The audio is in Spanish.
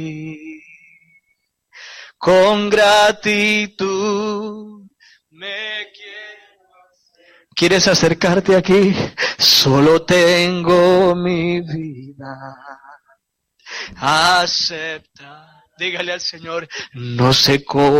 Con gratitud me quiero. ¿Quieres acercarte aquí? Solo tengo mi vida. Acepta. Dígale al Señor, no sé cómo.